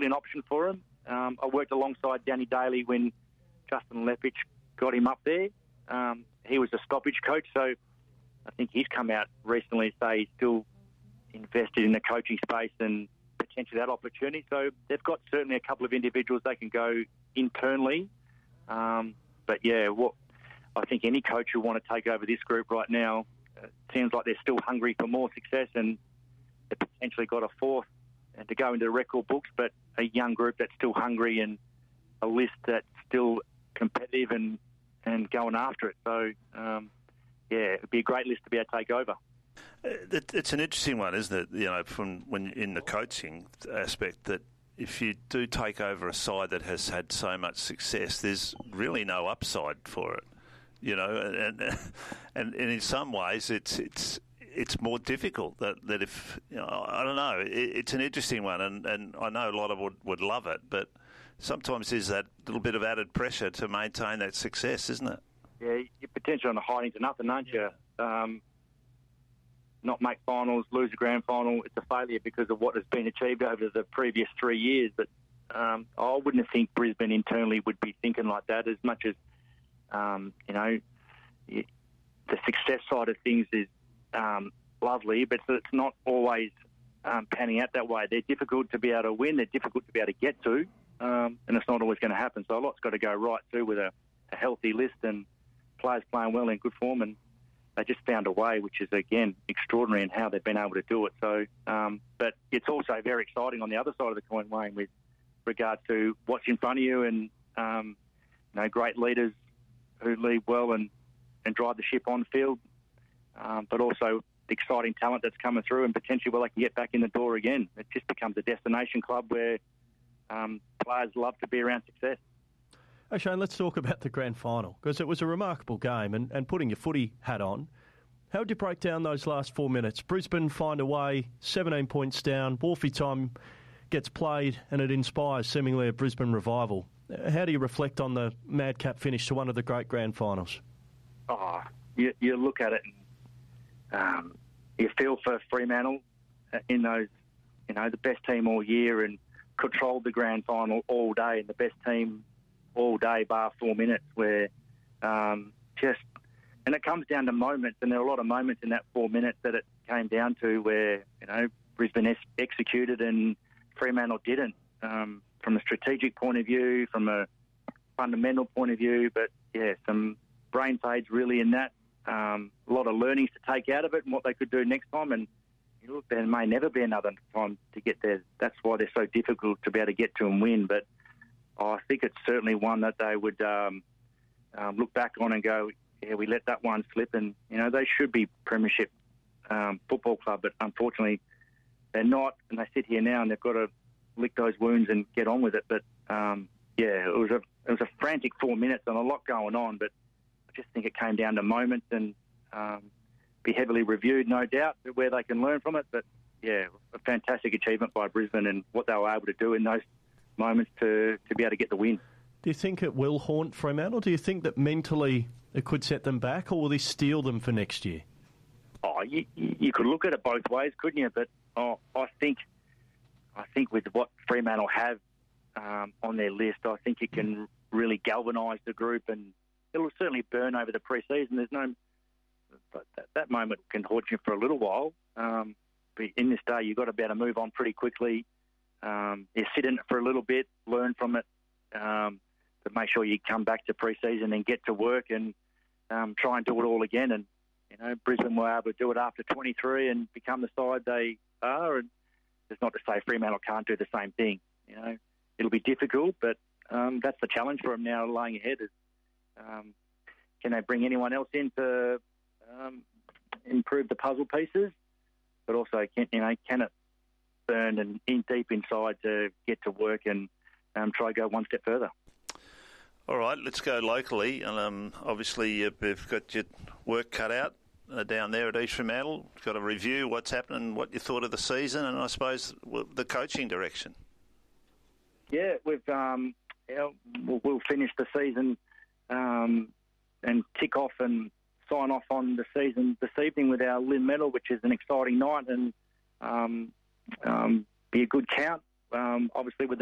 certainly an option for him. I worked alongside Danny Daly when Justin Leppich got him up there. He was a stoppage coach, so I think he's come out recently to say he's still invested in the coaching space and potentially that opportunity. So they've got certainly a couple of individuals they can go internally. But yeah, I think any coach who want to take over this group right now seems like they're still hungry for more success, and they've potentially got a fourth and to go into the record books, but a young group that's still hungry and a list that's still competitive and going after it. So, it'd be a great list to be able to take over. It's an interesting one, isn't it? From when in the coaching aspect, that if you do take over a side that has had so much success, there's really no upside for it. And in some ways, it's more difficult. That if I don't know, it's an interesting one, and I know a lot of would love it, but sometimes there's that little bit of added pressure to maintain that success, isn't it? Yeah, you're potentially on a hiding to nothing, aren't you? Not make finals, lose a grand final, it's a failure because of what has been achieved over the previous 3 years. But I wouldn't think Brisbane internally would be thinking like that, as much as, the success side of things is lovely, but it's not always panning out that way. They're difficult to be able to win, they're difficult to be able to get to, and it's not always going to happen. So a lot's got to go right too with a healthy list and players playing well in good form, and they just found a way, which is, again, extraordinary in how they've been able to do it. So, but it's also very exciting on the other side of the coin, Wayne, with regard to what's in front of you and, great leaders who lead well and drive the ship on field, but also the exciting talent that's coming through and potentially where they can get back in the door again. It just becomes a destination club where players love to be around success. Hey Shane, let's talk about the grand final, because it was a remarkable game, and putting your footy hat on, how would you break down those last 4 minutes? Brisbane find a way, 17 points down, Wharfie time gets played, and it inspires seemingly a Brisbane revival. How do you reflect on the madcap finish to one of the great grand finals? You look at it and you feel for Fremantle in those, the best team all year and controlled the grand final all day, and the best team all day bar 4 minutes where and it comes down to moments, and there are a lot of moments in that 4 minutes that it came down to where, Brisbane executed and Fremantle didn't, from a strategic point of view, from a fundamental point of view, but some brain fades really in that, a lot of learnings to take out of it and what they could do next time, and there may never be another time to get there. That's why they're so difficult to be able to get to and win, but I think it's certainly one that they would look back on and go, we let that one slip, and they should be premiership football club, but unfortunately they're not, and they sit here now and they've got to lick those wounds and get on with it. But it was a frantic 4 minutes and a lot going on, but I just think it came down to moments and be heavily reviewed, no doubt, where they can learn from it. But a fantastic achievement by Brisbane and what they were able to do in those moments to be able to get the win. Do you think it will haunt Fremantle? Do you think that mentally it could set them back, or will this steel them for next year? You could look at it both ways, couldn't you? But I think with what Fremantle have on their list, I think it can really galvanise the group, and it'll certainly burn over the pre-season. But that moment can haunt you for a little while. But in this day, you've got to be able to move on pretty quickly. You sit in it for a little bit, learn from it, but make sure you come back to pre-season and get to work and try and do it all again. And Brisbane were able to do it after 23 and become the side they are. And it's not to say Fremantle can't do the same thing. It'll be difficult, but that's the challenge for them now, laying ahead. Is can they bring anyone else in to improve the puzzle pieces? But also, can it burn and in deep inside to get to work and try to go one step further? All right, let's go locally. Obviously, you've got your work cut out down there at East Fremantle. You've got to review what's happened, what you thought of the season, and I suppose the coaching direction. Yeah, we'll finish the season and tick off and sign off on the season this evening with our Lynn Medal, which is an exciting night and be a good count. Obviously, with